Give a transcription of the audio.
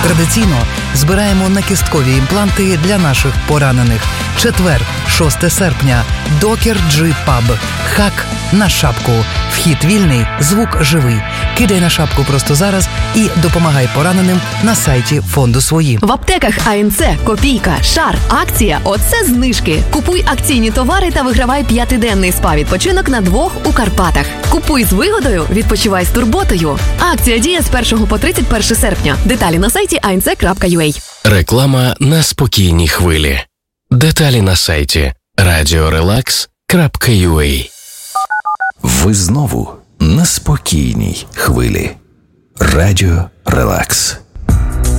Традиційно збираємо накісткові імпланти для наших поранених. Четвер, 6 серпня. Докер Джи Паб. Хак на шапку. Вхід вільний, звук живий. Кидай на шапку просто зараз і допомагай пораненим на сайті фонду «Свої». В аптеках АНЦ, Копійка, Шар, акція «Оце знижки». Купуй акційні товари та вигравай 5-денний спа-відпочинок на 2 у Карпатах. Купуй з вигодою, відпочивай з турботою. Акція діє з 1 по 31 серпня. Деталі на сайті anc.ua. Реклама на спокійній хвилі. Деталі на сайті radiorelax.ua. Ви знову на спокійній хвилі. Радіо Релакс.